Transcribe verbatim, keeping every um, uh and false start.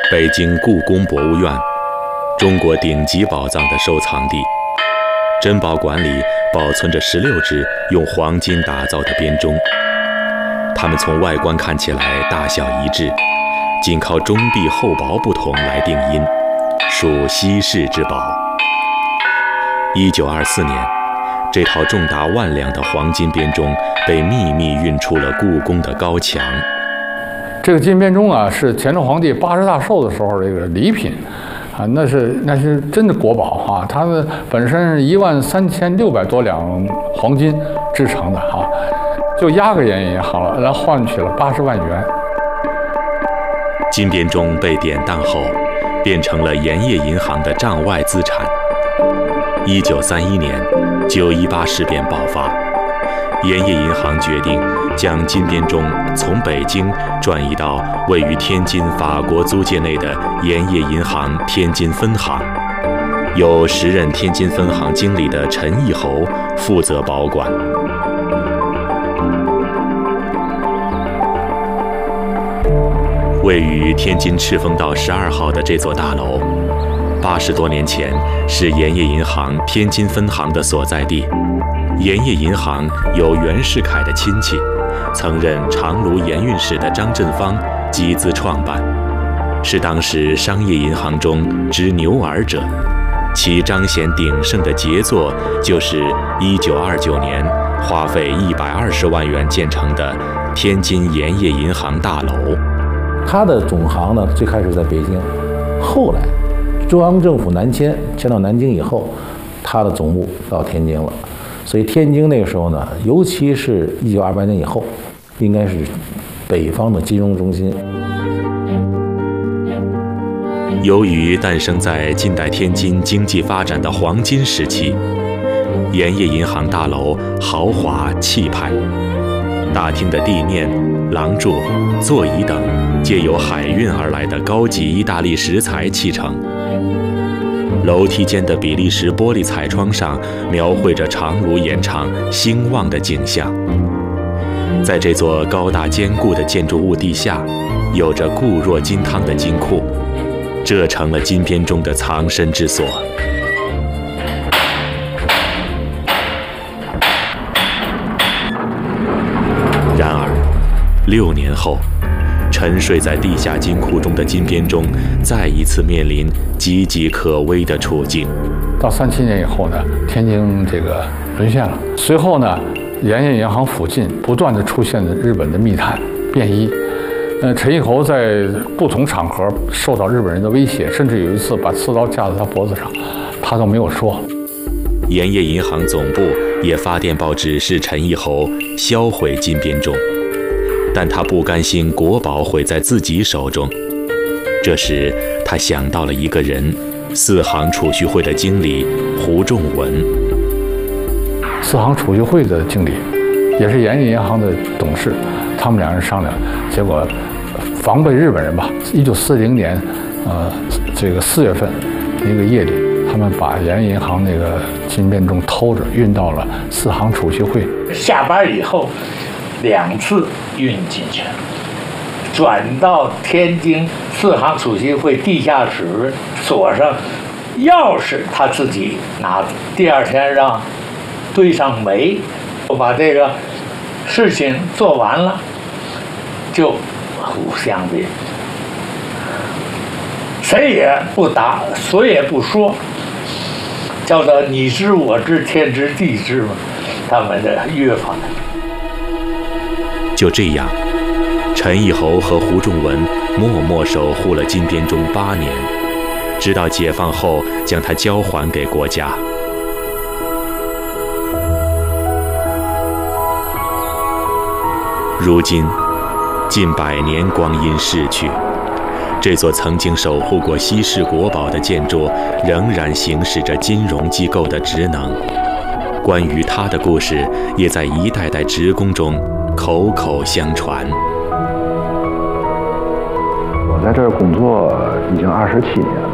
北京故宫博物院，中国顶级宝藏的收藏地。珍宝馆里保存着十六只用黄金打造的编钟，它们从外观看起来大小一致，仅靠钟壁厚薄不同来定音，属稀世之宝。一九二四年，这套重达万两的黄金编钟被秘密运出了故宫的高墙。 这个金编钟啊，是乾隆皇帝八十大寿的时候这个礼品。啊，那是那是真的国宝啊！它的本身是一万三千六百多两黄金制成的啊，就押给盐业银行了，然后换取了八十万元。 金编钟被典当后，变成了盐业银行的账外资产。一九三一年，九一八事变爆发，盐业银行决定将金编钟从北京转移到位于天津法国租界内的盐业银行天津分行，由时任天津分行经理的陈义侯负责保管。位于天津赤峰道十二号的这座大楼，八十多年前是盐业银行天津分行的所在地。盐业银行由袁世凯的亲戚，曾任长芦盐运使的张振芳集资创办，是当时商业银行中之牛耳者。其彰显鼎盛的杰作，就是一九二九年花费一百二十万元建成的天津盐业银行大楼。 它的总行呢，最开始在北京，后来中央政府南迁，迁到南京以后，它的总部到天津了。所以天津那个时候呢，尤其是一九二八年以后，应该是北方的金融中心。 由于诞生在近代天津经济发展的黄金时期，盐业银行大楼豪华气派，大厅的地面、廊柱、座椅等皆由海运而来的高级意大利石材砌成。楼梯间的比利时玻璃彩窗上描绘着长芦盐场兴旺的景象。在这座高大坚固的建筑物地下，有着固若金汤的金库，这成了金编钟的藏身之所。然而，六年后，沉睡在地下金库中的金编钟再一次面临岌岌可危的处境。 到三七年以后呢，天津这个沦陷了。随后呢，盐业银行附近不断的出现了日本的密探便衣。呃，陈义侯在不同场合受到日本人的威胁，甚至有一次把刺刀架在他脖子上，他都没有说。 盐业银行总部也发电报指示陈义侯销毁金编钟。但他不甘心国宝毁在自己手中，这时他想到了一个人，四行储蓄会的经理胡仲文。 四行储蓄会的经理，也是盐业银行的董事，他们两人商量，结果防备日本人吧。一九四零年，呃，这个四月份一个夜里，他们把盐业银行那个金编钟偷着运到了四行储蓄会。 下班以后，两次运进去，转到天津四行储蓄会地下室，锁上，钥匙他自己拿着。第二天让堆上煤，我把这个事情做完了，就互相的，谁也不答，谁也不说，叫做你知我知天知地知嘛，他们的约法。 就这样，陈义侯和胡仲文默默守护了金编钟八年，直到解放后将它交还给国家。如今，近百年光阴逝去，这座曾经守护过稀世国宝的建筑，仍然行使着金融机构的职能。关于它的故事，也在一代代职工中口口相传。 我在这儿工作已经二十七年了。